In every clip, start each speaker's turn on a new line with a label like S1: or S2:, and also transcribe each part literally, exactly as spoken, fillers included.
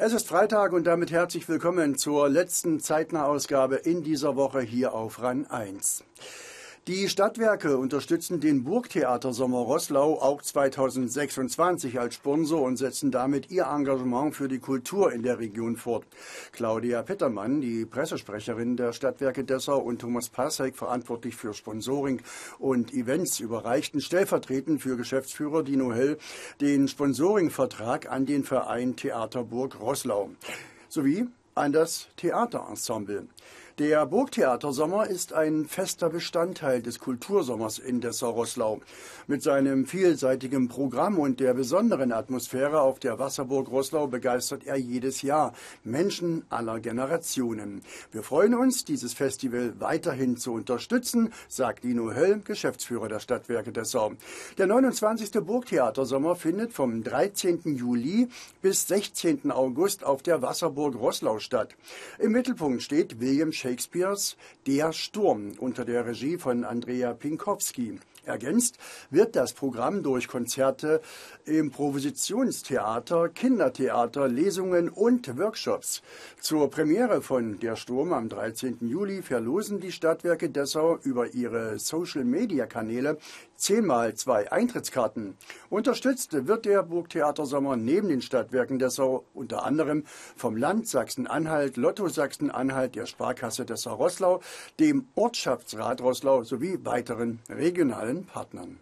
S1: Es ist Freitag und damit herzlich willkommen zur letzten Zeitnah-Ausgabe in dieser Woche hier auf RAN eins. Die Stadtwerke unterstützen den Burgtheatersommer Roßlau auch zweitausendsechsundzwanzig als Sponsor und setzen damit ihr Engagement für die Kultur in der Region fort. Claudia Pettermann, die Pressesprecherin der Stadtwerke Dessau, und Thomas Passek, verantwortlich für Sponsoring und Events, überreichten stellvertretend für Geschäftsführer Dino Höll den Sponsoringvertrag an den Verein Theater Burg Roßlau sowie an das Theaterensemble. Der Burgtheatersommer ist ein fester Bestandteil des Kultursommers in Dessau-Roßlau. Mit seinem vielseitigen Programm und der besonderen Atmosphäre auf der Wasserburg Roßlau begeistert er jedes Jahr Menschen aller Generationen. Wir freuen uns, dieses Festival weiterhin zu unterstützen, sagt Dino Höll, Geschäftsführer der Stadtwerke Dessau. Der neunundzwanzigste Burgtheatersommer findet vom dreizehnten Juli bis sechzehnten August auf der Wasserburg Roßlau statt. Im Mittelpunkt steht William Shakespeares Der Sturm unter der Regie von Andrea Pinkowski. Ergänzt wird das Programm durch Konzerte, Improvisationstheater, Kindertheater, Lesungen und Workshops. Zur Premiere von Der Sturm am dreizehnten Juli verlosen die Stadtwerke Dessau über ihre Social-Media-Kanäle zehnmal zwei Eintrittskarten. Unterstützt wird der Burgtheatersommer neben den Stadtwerken Dessau unter anderem vom Land Sachsen-Anhalt, Lotto Sachsen-Anhalt, der Sparkasse Dessau-Roßlau, dem Ortschaftsrat Roßlau sowie weiteren regionalen Partnern.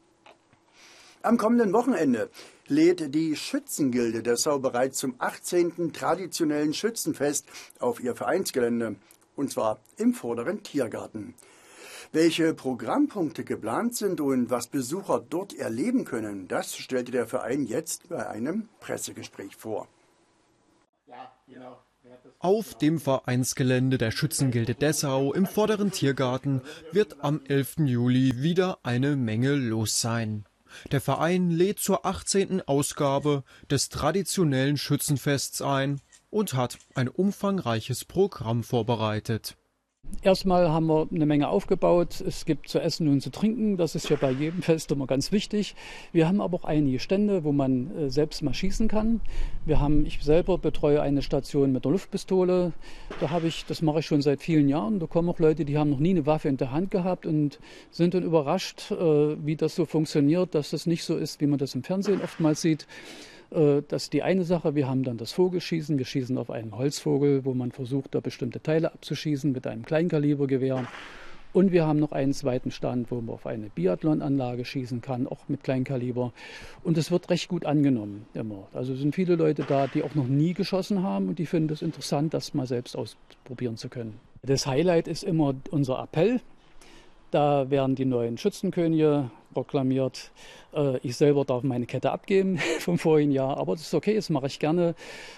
S1: Am kommenden Wochenende lädt die Schützengilde Dessau bereits zum achtzehnten traditionellen Schützenfest auf ihr Vereinsgelände, und zwar im Vorderen Tiergarten. Welche Programmpunkte geplant sind und was Besucher dort erleben können, das stellte der Verein jetzt bei einem Pressegespräch vor.
S2: Ja, genau.
S3: Auf dem Vereinsgelände der Schützengilde Dessau im Vorderen Tiergarten wird am elften Juli wieder eine Menge los sein. Der Verein lädt zur achtzehnten Ausgabe des traditionellen Schützenfests ein und hat ein umfangreiches Programm vorbereitet.
S4: Erstmal haben wir eine Menge aufgebaut. Es gibt zu essen und zu trinken. Das ist ja bei jedem Fest immer ganz wichtig. Wir haben aber auch einige Stände, wo man äh, selbst mal schießen kann. Wir haben, ich selber betreue eine Station mit einer Luftpistole. Da habe ich, das mache ich schon seit vielen Jahren. Da kommen auch Leute, die haben noch nie eine Waffe in der Hand gehabt und sind dann überrascht, äh, wie das so funktioniert, dass das nicht so ist, wie man das im Fernsehen oftmals sieht. Das ist die eine Sache. Wir haben dann das Vogelschießen. Wir schießen auf einen Holzvogel, wo man versucht, da bestimmte Teile abzuschießen mit einem Kleinkalibergewehr. Und wir haben noch einen zweiten Stand, wo man auf eine Biathlonanlage schießen kann, auch mit Kleinkaliber. Und es wird recht gut angenommen immer. Also sind viele Leute da, die auch noch nie geschossen haben und die finden es interessant, das mal selbst ausprobieren zu können. Das Highlight ist immer unser Appell. Da werden die neuen Schützenkönige proklamiert. Ich selber darf meine Kette abgeben vom vorigen Jahr, aber das ist okay, das mache ich gerne.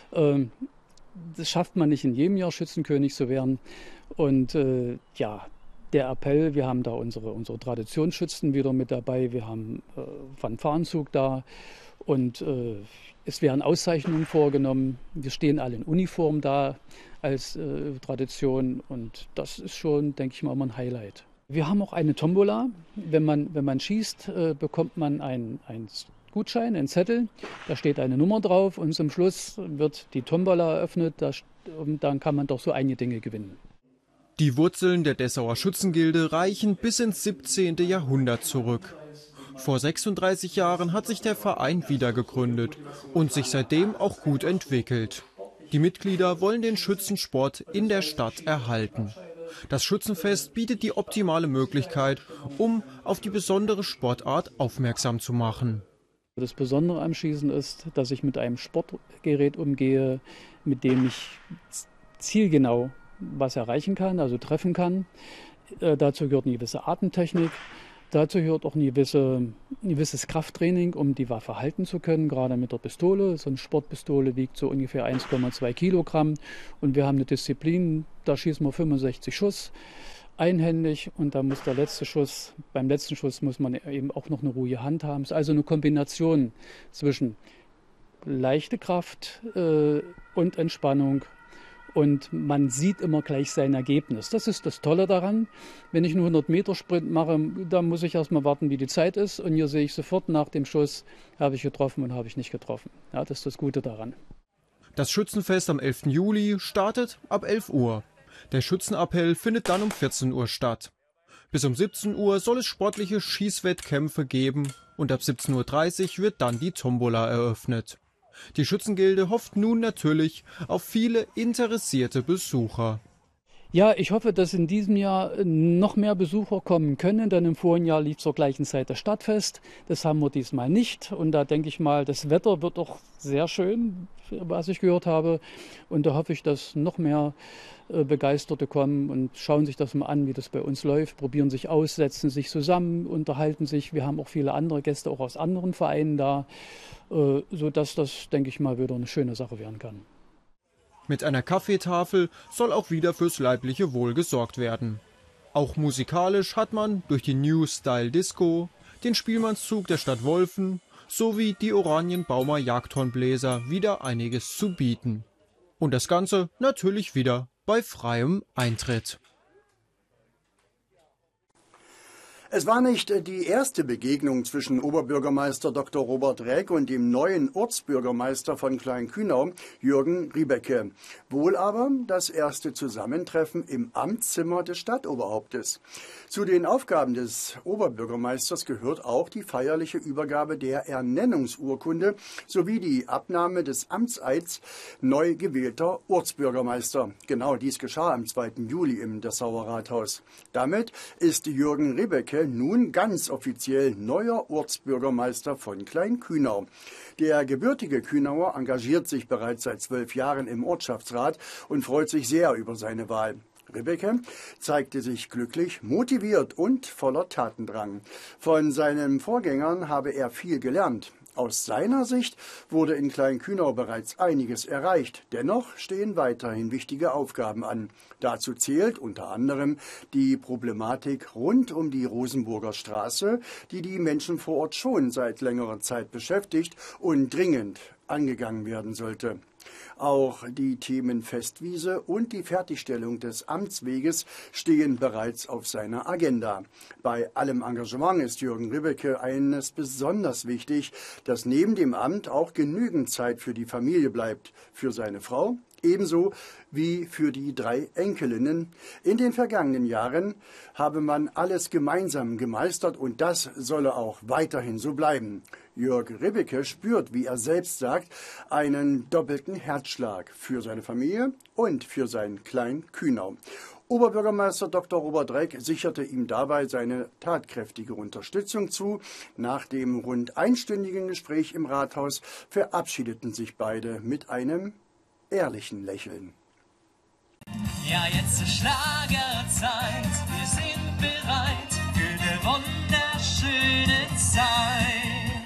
S4: Das schafft man nicht in jedem Jahr, Schützenkönig zu werden. Und ja, der Appell, wir haben da unsere, unsere Traditionsschützen wieder mit dabei, wir haben Fanfarenzug da und es werden Auszeichnungen vorgenommen. Wir stehen alle in Uniform da als Tradition und das ist schon, denke ich mal, immer ein Highlight. Wir haben auch eine Tombola. Wenn man, wenn man schießt, äh, bekommt man einen, einen Gutschein, einen Zettel. Da steht eine Nummer drauf und zum Schluss wird die Tombola eröffnet. Da, und dann kann man doch so einige Dinge gewinnen.
S3: Die Wurzeln der Dessauer Schützengilde reichen bis ins siebzehnte Jahrhundert zurück. Vor sechsunddreißig Jahren hat sich der Verein wieder gegründet und sich seitdem auch gut entwickelt. Die Mitglieder wollen den Schützensport in der Stadt erhalten. Das Schützenfest bietet die optimale Möglichkeit, um auf die besondere Sportart aufmerksam zu machen.
S4: Das Besondere am Schießen ist, dass ich mit einem Sportgerät umgehe, mit dem ich zielgenau was erreichen kann, also treffen kann. Äh, dazu gehört eine gewisse Atemtechnik. Dazu gehört auch ein, gewisse, ein gewisses Krafttraining, um die Waffe halten zu können, gerade mit der Pistole. So eine Sportpistole wiegt so ungefähr eins Komma zwei Kilogramm und wir haben eine Disziplin, da schießen wir fünfundsechzig Schuss einhändig und da muss der letzte Schuss, beim letzten Schuss muss man eben auch noch eine ruhige Hand haben. Es ist also eine Kombination zwischen leichte Kraft äh, und Entspannung. Und man sieht immer gleich sein Ergebnis. Das ist das Tolle daran. Wenn ich einen hundert Meter Sprint mache, dann muss ich erst mal warten, wie die Zeit ist. Und hier sehe ich sofort nach dem Schuss, habe ich getroffen und habe ich nicht getroffen. Ja, das ist das Gute daran.
S3: Das Schützenfest am elften Juli startet ab elf Uhr. Der Schützenappell findet dann um vierzehn Uhr statt. Bis um siebzehn Uhr soll es sportliche Schießwettkämpfe geben und ab siebzehn Uhr dreißig wird dann die Tombola eröffnet. Die Schützengilde hofft nun natürlich auf viele interessierte Besucher.
S4: Ja, ich hoffe, dass in diesem Jahr noch mehr Besucher kommen können, denn im vorigen Jahr lief zur gleichen Zeit das Stadtfest. Das haben wir diesmal nicht. Und da denke ich mal, das Wetter wird auch sehr schön, was ich gehört habe. Und da hoffe ich, dass noch mehr Begeisterte kommen und schauen sich das mal an, wie das bei uns läuft, probieren sich aus, setzen sich zusammen, unterhalten sich. Wir haben auch viele andere Gäste, auch aus anderen Vereinen da, sodass das, denke ich mal, wieder eine schöne Sache werden kann.
S3: Mit einer Kaffeetafel soll auch wieder fürs leibliche Wohl gesorgt werden. Auch musikalisch hat man durch die New Style Disco, den Spielmannszug der Stadt Wolfen sowie die Oranienbaumer Jagdhornbläser wieder einiges zu bieten. Und das Ganze natürlich wieder bei freiem Eintritt.
S1: Es war nicht die erste Begegnung zwischen Oberbürgermeister Doktor Robert Räck und dem neuen Ortsbürgermeister von Kleinkühnau, Jürgen Ribecke. Wohl aber das erste Zusammentreffen im Amtszimmer des Stadtoberhauptes. Zu den Aufgaben des Oberbürgermeisters gehört auch die feierliche Übergabe der Ernennungsurkunde sowie die Abnahme des Amtseids neu gewählter Ortsbürgermeister. Genau dies geschah am zweiten Juli im Dessauer Rathaus. Damit ist Jürgen Ribecke nun ganz offiziell neuer Ortsbürgermeister von Kleinkühnau. Der gebürtige Kühnauer engagiert sich bereits seit zwölf Jahren im Ortschaftsrat und freut sich sehr über seine Wahl. Ribecke zeigte sich glücklich, motiviert und voller Tatendrang. Von seinen Vorgängern habe er viel gelernt. Aus seiner Sicht wurde in Kleinkühnau bereits einiges erreicht. Dennoch stehen weiterhin wichtige Aufgaben an. Dazu zählt unter anderem die Problematik rund um die Rosenburger Straße, die die Menschen vor Ort schon seit längerer Zeit beschäftigt und dringend angegangen werden sollte. Auch die Themen Festwiese und die Fertigstellung des Amtsweges stehen bereits auf seiner Agenda. Bei allem Engagement ist Jürgen Ribecke eines besonders wichtig, dass neben dem Amt auch genügend Zeit für die Familie bleibt, für seine Frau, ebenso wie für die drei Enkelinnen. In den vergangenen Jahren habe man alles gemeinsam gemeistert und das solle auch weiterhin so bleiben. Jörg Ribecke spürt, wie er selbst sagt, einen doppelten Herzschlag für seine Familie und für sein Kleinkühnau. Oberbürgermeister Doktor Robert Räck sicherte ihm dabei seine tatkräftige Unterstützung zu. Nach dem rund einstündigen Gespräch im Rathaus verabschiedeten sich beide mit einem ehrlichen Lächeln.
S5: Ja, jetzt ist Schlagerzeit, wir sind bereit für eine wunderschöne Zeit.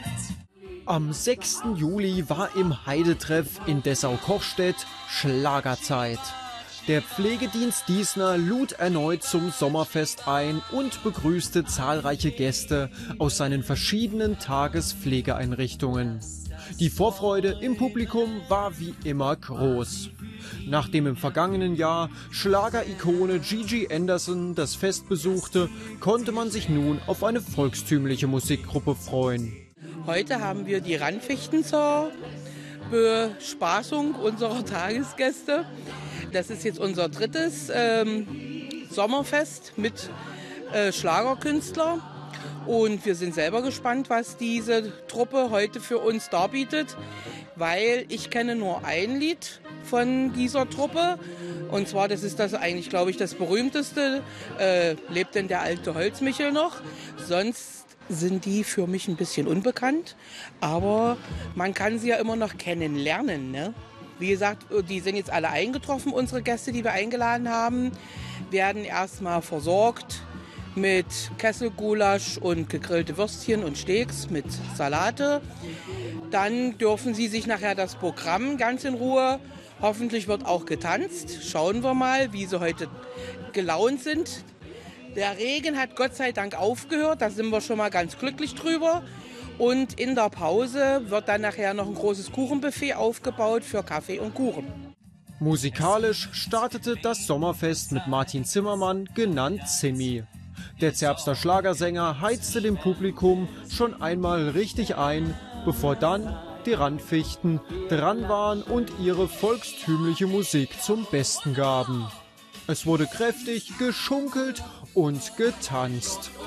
S3: Am sechsten Juli war im Heidetreff in Dessau-Kochstedt Schlagerzeit. Der Pflegedienst Diesner lud erneut zum Sommerfest ein und begrüßte zahlreiche Gäste aus seinen verschiedenen Tagespflegeeinrichtungen. Die Vorfreude im Publikum war wie immer groß. Nachdem im vergangenen Jahr Schlagerikone Gigi Anderson das Fest besuchte, konnte man sich nun auf eine volkstümliche Musikgruppe freuen.
S6: Heute haben wir die Randfichten zur Bespaßung unserer Tagesgäste. Das ist jetzt unser drittes ähm, Sommerfest mit äh, Schlagerkünstler. Und wir sind selber gespannt, was diese Truppe heute für uns darbietet, weil ich kenne nur ein Lied von dieser Truppe. Und zwar, das ist das eigentlich, glaube ich, das berühmteste, äh, lebt denn der alte Holzmichel noch. Sonst sind die für mich ein bisschen unbekannt, aber man kann sie ja immer noch kennenlernen, ne? Wie gesagt, die sind jetzt alle eingetroffen, unsere Gäste, die wir eingeladen haben, werden erstmal versorgt mit Kesselgulasch und gegrillte Würstchen und Steaks mit Salate. Dann dürfen sie sich nachher das Programm ganz in Ruhe, hoffentlich wird auch getanzt. Schauen wir mal, wie sie heute gelaunt sind. Der Regen hat Gott sei Dank aufgehört, da sind wir schon mal ganz glücklich drüber. Und in der Pause wird dann nachher noch ein großes Kuchenbuffet aufgebaut für Kaffee und Kuchen.
S3: Musikalisch startete das Sommerfest mit Martin Zimmermann, genannt Zimmi. Der Zerbster Schlagersänger heizte dem Publikum schon einmal richtig ein, bevor dann die Randfichten dran waren und ihre volkstümliche Musik zum Besten gaben. Es wurde kräftig geschunkelt und getanzt.